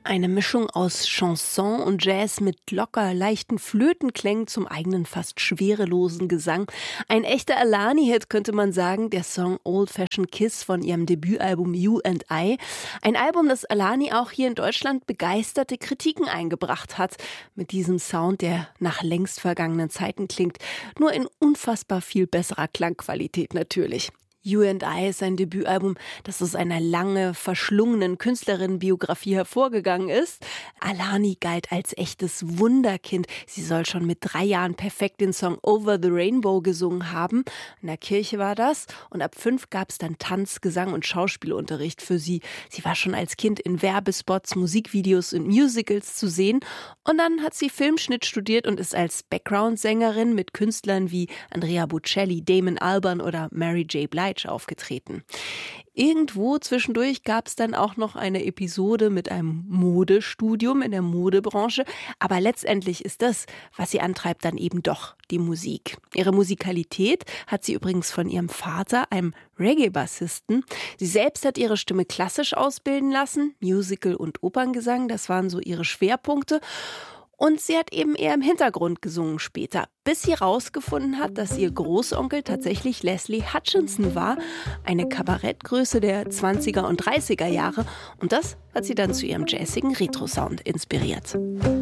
Eine Mischung aus Chanson und Jazz mit locker leichten Flötenklängen zum eigenen fast schwerelosen Gesang. Ein echter Alani-Hit, könnte man sagen, der Song Old Fashioned Kiss von ihrem Debütalbum You and I. Ein Album, das Alani auch hier in Deutschland begeisterte Kritiken eingebracht hat. Mit diesem Sound, der nach längst vergangenen Zeiten klingt, nur in unfassbar viel besserer Klangqualität natürlich. You and I ist ein Debütalbum, das aus einer lange verschlungenen Künstlerinnenbiografie hervorgegangen ist. Alani galt als echtes Wunderkind. Sie soll schon mit 3 Jahren perfekt den Song Over the Rainbow gesungen haben. In der Kirche war das. Und ab 5 gab es dann Tanz-, Gesang- und Schauspielunterricht für sie. Sie war schon als Kind in Werbespots, Musikvideos und Musicals zu sehen. Und dann hat sie Filmschnitt studiert und ist als Background-Sängerin mit Künstlern wie Andrea Bocelli, Damon Albarn oder Mary J. Blige aufgetreten. Irgendwo zwischendurch gab es dann auch noch eine Episode mit einem Modestudium in der Modebranche, aber letztendlich ist das, was sie antreibt, dann eben doch die Musik. Ihre Musikalität hat sie übrigens von ihrem Vater, einem Reggae-Bassisten. Sie selbst hat ihre Stimme klassisch ausbilden lassen, Musical- und Operngesang, das waren so ihre Schwerpunkte. Und sie hat eben eher im Hintergrund gesungen später, bis sie rausgefunden hat, dass ihr Großonkel tatsächlich Leslie Hutchinson war, eine Kabarettgröße der 20er und 30er Jahre. Und das hat sie dann zu ihrem jazzigen Retro-Sound inspiriert.